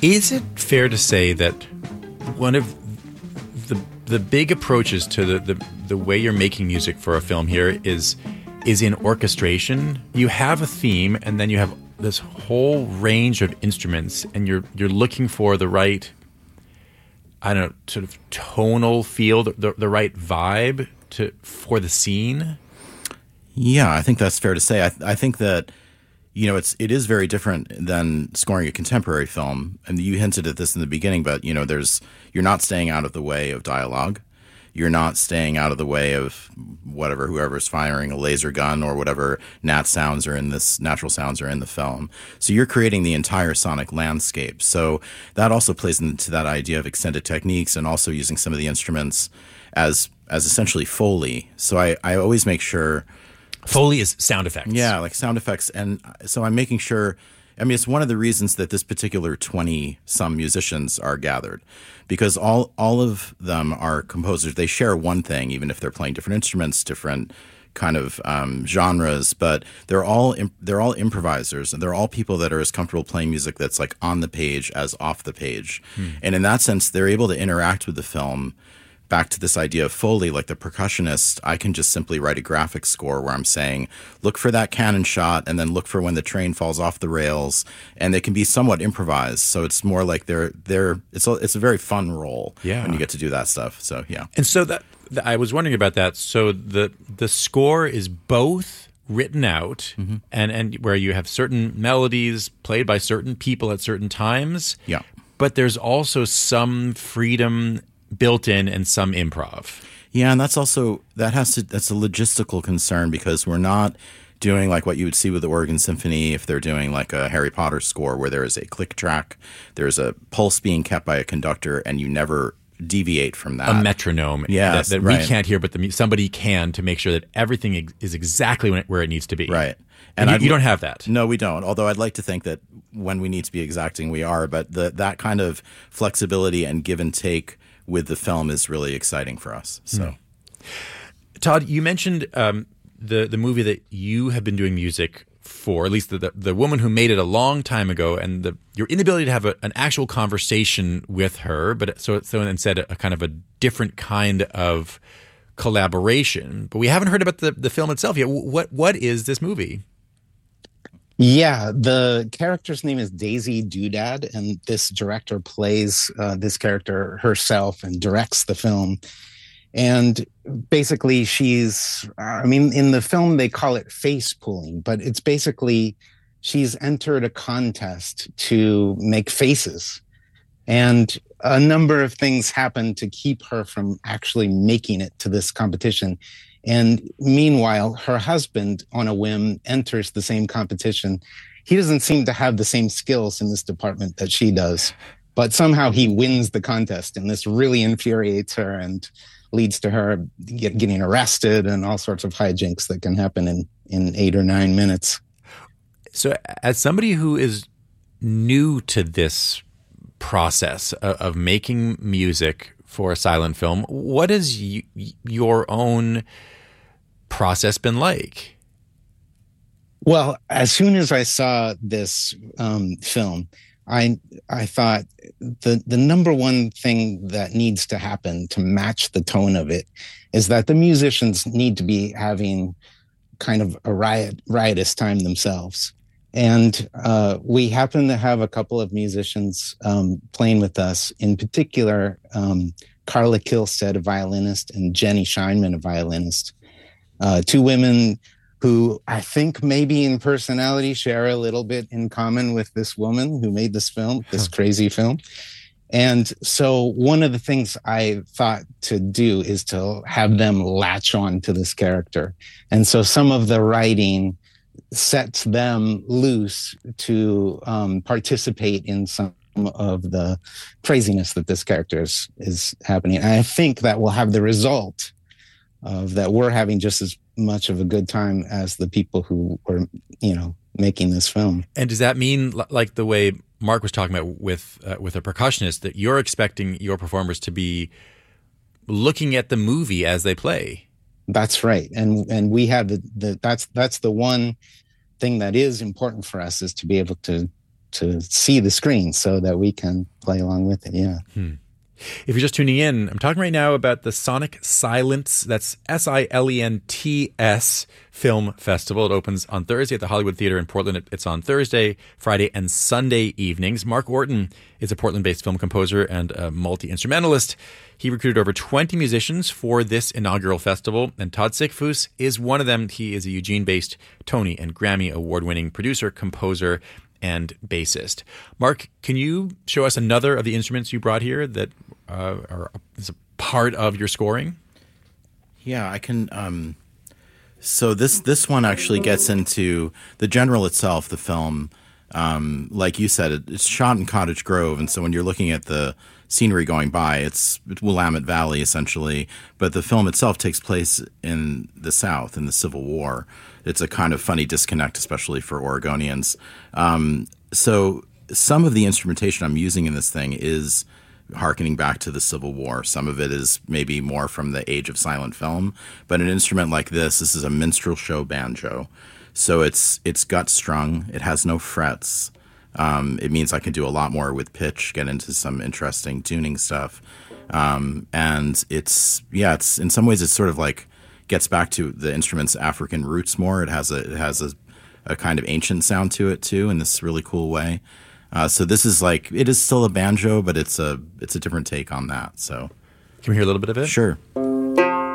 Is it fair to say that one of the big approaches to the way you're making music for a film here is in orchestration? You have a theme, and then you have this whole range of instruments, and you're looking for the right, I don't know, sort of tonal feel, the right vibe for the scene. Yeah, I think that's fair to say. I think that, it is very different than scoring a contemporary film. And you hinted at this in the beginning, but you're not staying out of the way of dialogue. You're not staying out of the way of whoever's firing a laser gun or whatever natural sounds are in the film. So you're creating the entire sonic landscape. So that also plays into that idea of extended techniques and also using some of the instruments as essentially Foley. So I always make sure. Foley is sound effects. Yeah, like sound effects. And so I'm making sure, it's one of the reasons that this particular 20-some musicians are gathered, because all of them are composers. They share one thing, even if they're playing different instruments, different kind of genres, but they're all improvisers, and they're all people that are as comfortable playing music that's like on the page as off the page. And in that sense, they're able to interact with the film. Back to this idea of Foley, like the percussionist, I can just simply write a graphic score where I'm saying, look for that cannon shot, and then look for when the train falls off the rails, and they can be somewhat improvised. So it's more like it's a very fun role when you get to do that stuff. So yeah. And so that I was wondering about that. So the score is both written out, and where you have certain melodies played by certain people at certain times. Yeah. But there's also some freedom built in and some improv. Yeah, and that's a logistical concern, because we're not doing like what you would see with the Oregon Symphony if they're doing like a Harry Potter score where there is a click track, there's a pulse being kept by a conductor, and you never deviate from that. A metronome that we can't hear, but somebody can, to make sure that everything is exactly where it needs to be. Right. And you don't have that. No, we don't. Although I'd like to think that when we need to be exacting, we are. But that kind of flexibility and give and take with the film is really exciting for us. So, Todd, you mentioned the movie that you have been doing music for, at least the woman who made it a long time ago, and your inability to have an actual conversation with her, but so instead a kind of a different kind of collaboration. But we haven't heard about the film itself yet. What is this movie? Yeah, the character's name is Daisy Doodad, and this director plays this character herself and directs the film. And basically she's, in the film they call it face pulling, but it's basically she's entered a contest to make faces. And a number of things happen to keep her from actually making it to this competition. And meanwhile, her husband, on a whim, enters the same competition. He doesn't seem to have the same skills in this department that she does, but somehow he wins the contest, and this really infuriates her and leads to her getting arrested and all sorts of hijinks that can happen in 8 or 9 minutes. So as somebody who is new to this process of making music for a silent film, what has your own process been like? Well, as soon as I saw this film, I thought the number one thing that needs to happen to match the tone of it is that the musicians need to be having kind of a riotous time themselves. And we happen to have a couple of musicians playing with us, in particular, Carla Kilstead, a violinist, and Jenny Scheinman, a violinist. Two women who I think maybe in personality share a little bit in common with this woman who made this film, this crazy film. And so one of the things I thought to do is to have them latch on to this character. And so some of the writing sets them loose to participate in some of the craziness that this character is happening. And I think that will have the result of that we're having just as much of a good time as the people who were, making this film. And does that mean, like the way Mark was talking about with a percussionist, that you're expecting your performers to be looking at the movie as they play? That's right. And we have that's the one thing that is important for us, is to be able to to see the screen so that we can play along with it. Yeah. If you're just tuning in, I'm talking right now about the Sonic Silence, that's SILENTS Film Festival. It opens on Thursday at the Hollywood Theater in Portland. It's on Thursday, Friday, and Sunday evenings. Mark Orton is a Portland-based film composer and a multi-instrumentalist. He recruited over 20 musicians for this inaugural festival, and Todd Sickfoos is one of them. He is a Eugene-based Tony and Grammy award-winning producer, composer, and bassist. Mark, can you show us another of the instruments you brought here that is a part of your scoring? Yeah, I can. So this one actually gets into the general itself, the film. Like you said, it's shot in Cottage Grove, and so when you're looking at the scenery going by, it's Willamette Valley essentially, but the film itself takes place in the South in the Civil War. It's a kind of funny disconnect, especially for Oregonians. So some of the instrumentation I'm using in this thing is harkening back to the Civil War. Some of it is maybe more from the age of silent film, but an instrument like this is a minstrel show banjo. So it's gut strung. It has no frets. It means I can do a lot more with pitch, get into some interesting tuning stuff. And it's in some ways it's sort of like gets back to the instrument's African roots more. It has a kind of ancient sound to it too in this really cool way. So this is like, it is still a banjo, but it's a different take on that. So can we hear a little bit of it? Sure.